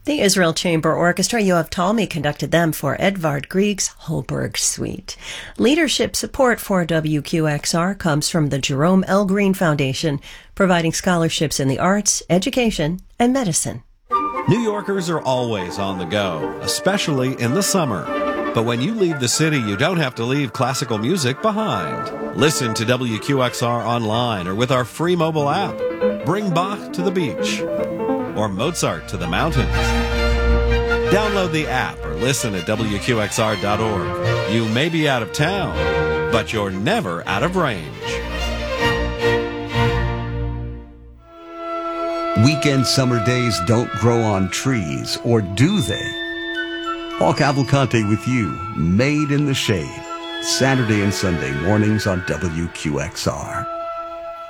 The Israel Chamber Orchestra, Yoav Talmi, conducted them for Edvard Grieg's Holberg Suite. Leadership support for WQXR comes from the Jerome L. Green Foundation, providing scholarships in the arts, education, and medicine. New Yorkers are always on the go, especially in the summer. But when you leave the city, you don't have to leave classical music behind. Listen to WQXR online or with our free mobile app. Bring Bach to the beach or Mozart to the mountains. Download the app or listen at WQXR.org. You may be out of town, but you're never out of range. Weekend summer days don't grow on trees, or do they? Paul Cavalcante with you, Made in the Shade, Saturday and Sunday mornings on WQXR.